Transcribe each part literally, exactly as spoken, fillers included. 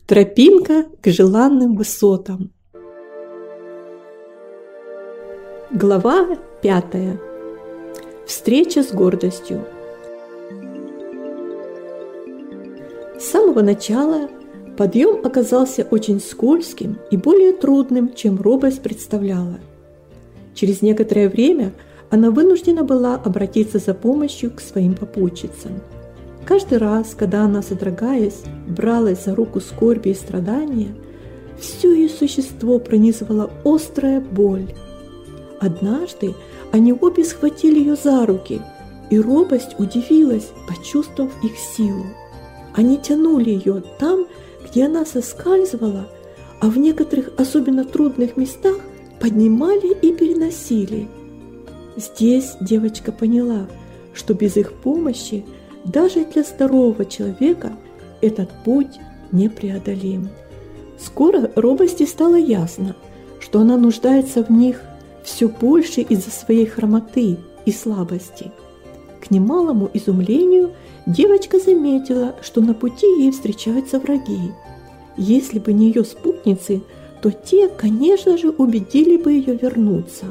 Тропинка к желанным высотам. Глава пятая. Встреча с гордостью. С самого начала подъем оказался очень скользким и более трудным, чем робость представляла. Через некоторое время она вынуждена была обратиться за помощью к своим попутчицам. Каждый раз, когда она, содрогаясь, бралась за руку скорби и страдания, все ее существо пронизывала острая боль. Однажды они обе схватили ее за руки, и робость удивилась, почувствовав их силу. Они тянули ее там, где она соскальзывала, а в некоторых особенно трудных местах поднимали и переносили. Здесь девочка поняла, что без их помощи даже для здорового человека этот путь непреодолим. Скоро робости стало ясно, что она нуждается в них все больше из-за своей хромоты и слабости. К немалому изумлению девочка заметила, что на пути ей встречаются враги. Если бы не ее спутницы, то те, конечно же, убедили бы ее вернуться.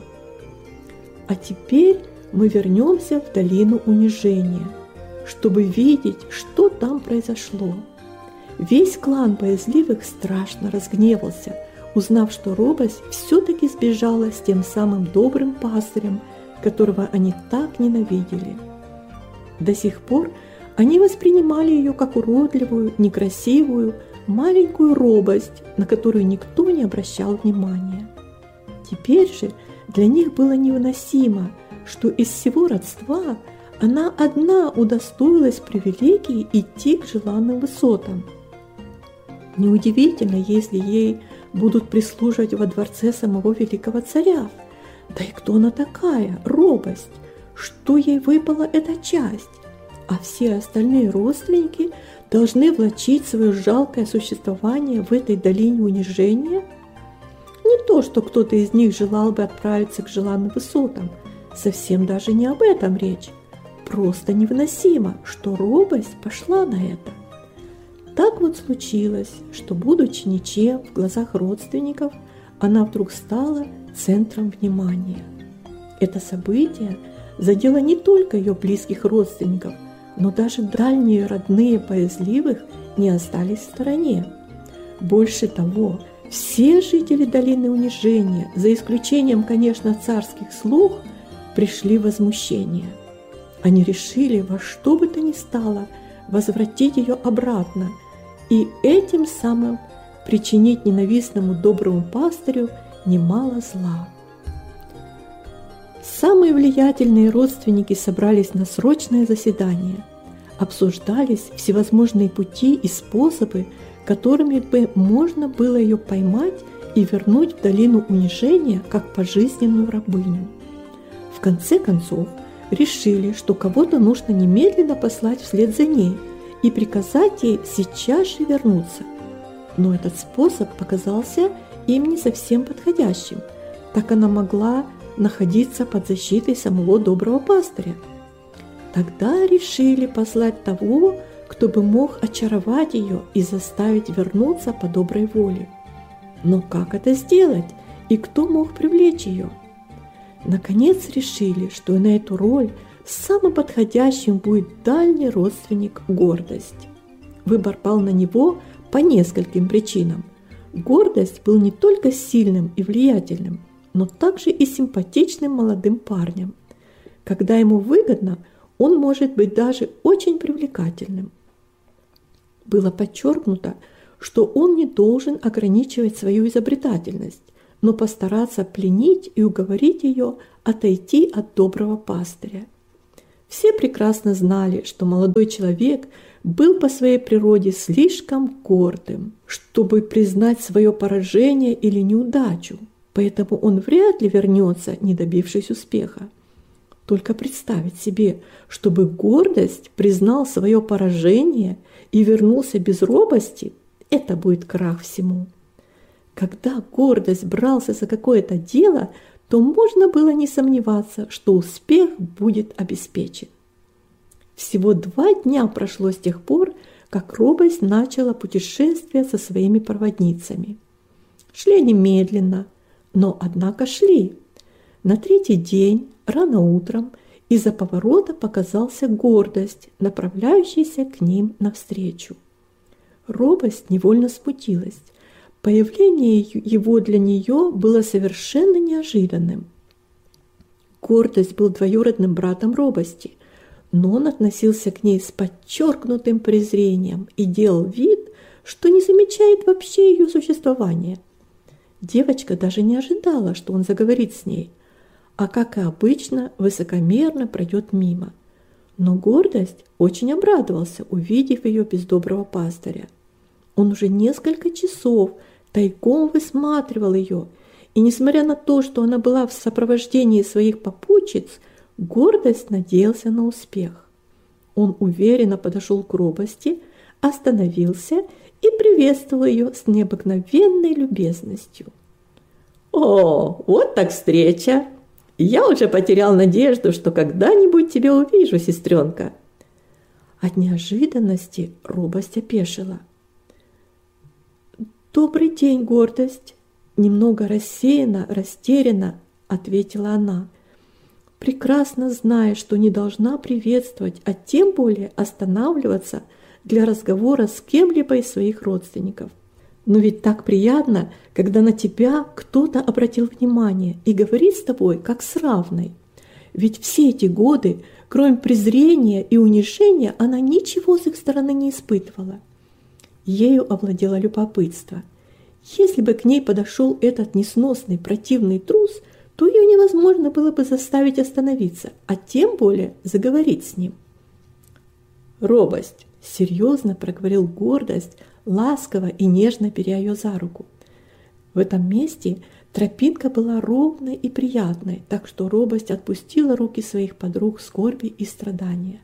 А теперь мы вернемся в долину унижения, чтобы видеть, что там произошло. Весь клан боязливых страшно разгневался, узнав, что робость все-таки сбежала с тем самым добрым пастырем, которого они так ненавидели. До сих пор они воспринимали ее как уродливую, некрасивую, маленькую робость, на которую никто не обращал внимания. Теперь же для них было невыносимо, что из всего родства она одна удостоилась привилегии идти к желанным высотам. Неудивительно, если ей будут прислуживать во дворце самого великого царя. Да и кто она такая, робость? Что ей выпала эта часть? А все остальные родственники должны влачить свое жалкое существование в этой долине унижения? Не то, что кто-то из них желал бы отправиться к желанным высотам, совсем даже не об этом речь. Просто невыносимо, что робость пошла на это. Так вот случилось, что, будучи ничем в глазах родственников, она вдруг стала центром внимания. Это событие задело не только ее близких родственников, но даже дальние родные боязливых не остались в стороне. Больше того, все жители долины унижения, за исключением, конечно, царских слуг, пришли в возмущение. Они решили во что бы то ни стало возвратить ее обратно и этим самым причинить ненавистному доброму пастырю немало зла. Самые влиятельные родственники собрались на срочное заседание. Обсуждались всевозможные пути и способы, которыми бы можно было ее поймать и вернуть в долину унижения как пожизненную рабыню. В конце концов, решили, что кого-то нужно немедленно послать вслед за ней и приказать ей сейчас же вернуться. Но этот способ показался им не совсем подходящим, так она могла находиться под защитой самого доброго пастыря. Тогда решили послать того, кто бы мог очаровать ее и заставить вернуться по доброй воле. Но как это сделать и кто мог привлечь ее? Наконец решили, что на эту роль самым подходящим будет дальний родственник Гордость. Выбор пал на него по нескольким причинам. Гордость был не только сильным и влиятельным, но также и симпатичным молодым парнем. Когда ему выгодно, он может быть даже очень привлекательным. Было подчеркнуто, что он не должен ограничивать свою изобретательность, но постараться пленить и уговорить ее отойти от доброго пастыря. Все прекрасно знали, что молодой человек был по своей природе слишком гордым, чтобы признать свое поражение или неудачу, поэтому он вряд ли вернется, не добившись успеха. Только представить себе, чтобы гордость признал свое поражение и вернулся без робости, это будет крах всему. Когда гордость брался за какое-то дело, то можно было не сомневаться, что успех будет обеспечен. Всего два дня прошло с тех пор, как робость начала путешествие со своими проводницами. Шли они медленно, но однако шли. На третий день, рано утром, из-за поворота показался гордость, направляющаяся к ним навстречу. Робость невольно смутилась. Появление его для нее было совершенно неожиданным. Гордость был двоюродным братом робости, но он относился к ней с подчеркнутым презрением и делал вид, что не замечает вообще ее существования. Девочка даже не ожидала, что он заговорит с ней, а, как и обычно, высокомерно пройдет мимо. Но гордость очень обрадовался, увидев ее без доброго пастыря. Он уже несколько часов тайком высматривал ее, и, несмотря на то, что она была в сопровождении своих попутчиц, гордость надеялся на успех. Он уверенно подошел к робости, остановился и приветствовал ее с необыкновенной любезностью. «О, вот так встреча! Я уже потерял надежду, что когда-нибудь тебя увижу, сестренка!» От неожиданности робость опешила. «Добрый день, гордость!» Немного рассеянно, растерянно ответила она, прекрасно зная, что не должна приветствовать, а тем более останавливаться для разговора с кем-либо из своих родственников. Но ведь так приятно, когда на тебя кто-то обратил внимание и говорит с тобой как с равной. Ведь все эти годы, кроме презрения и унижения, она ничего с их стороны не испытывала. Ею овладело любопытство. Если бы к ней подошел этот несносный противный трус, то ее невозможно было бы заставить остановиться, а тем более заговорить с ним. «Робость!» – серьезно проговорил гордость, ласково и нежно беря ее за руку. В этом месте тропинка была ровной и приятной, так что робость отпустила руки своих подруг скорби и страдания.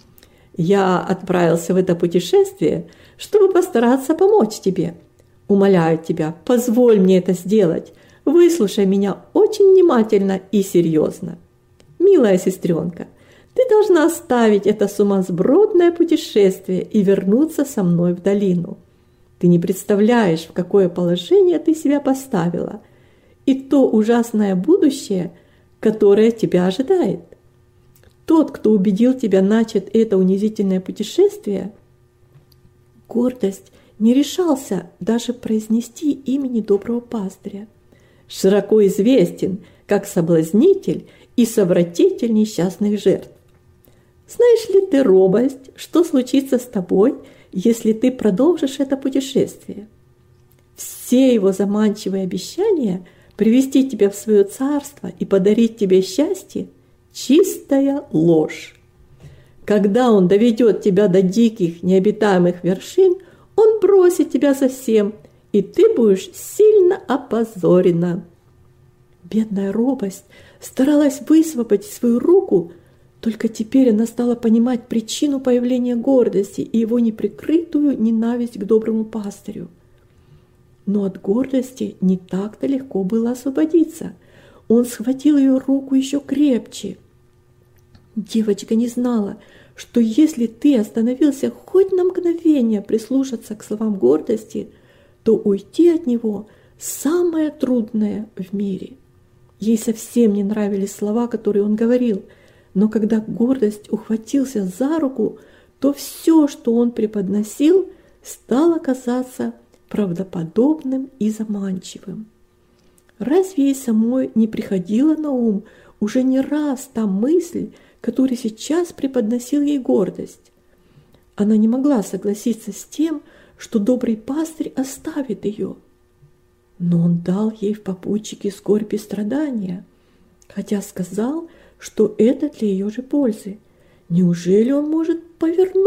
«Я отправился в это путешествие, чтобы постараться помочь тебе. Умоляю тебя, позволь мне это сделать. Выслушай меня очень внимательно и серьезно. Милая сестренка, ты должна оставить это сумасбродное путешествие и вернуться со мной в долину. Ты не представляешь, в какое положение ты себя поставила, и то ужасное будущее, которое тебя ожидает. Тот, кто убедил тебя начать это унизительное путешествие, гордость, не решался даже произнести имени доброго пастыря, широко известен как соблазнитель и совратитель несчастных жертв. Знаешь ли ты, робость, что случится с тобой, если ты продолжишь это путешествие? Все его заманчивые обещания привести тебя в свое царство и подарить тебе счастье – чистая ложь. Когда он доведет тебя до диких необитаемых вершин, он бросит тебя совсем, и ты будешь сильно опозорена. Бедная робость старалась высвободить свою руку, только теперь она стала понимать причину появления гордости и его неприкрытую ненависть к доброму пастырю. Но от гордости не так-то легко было освободиться. Он схватил ее руку еще крепче. Девочка не знала, что если ты остановился хоть на мгновение прислушаться к словам гордости, то уйти от него самое трудное в мире. Ей совсем не нравились слова, которые он говорил, но когда гордость ухватился за руку, то все, что он преподносил, стало казаться правдоподобным и заманчивым. Разве ей самой не приходила на ум уже не раз та мысль, который сейчас преподносил ей гордость? Она не могла согласиться с тем, что добрый пастырь оставит ее. Но он дал ей в попутчике скорбь и страдания, хотя сказал, что это для ее же пользы. Неужели он может повернуть